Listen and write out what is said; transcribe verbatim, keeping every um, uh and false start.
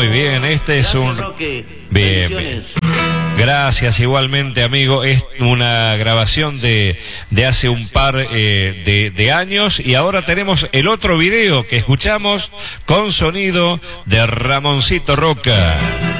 Muy bien, este es un... Bien, bien. Gracias, igualmente, amigo. Es una grabación de, de hace un par eh, de, de años. Y ahora tenemos el otro video que escuchamos con sonido de Ramoncito Roca.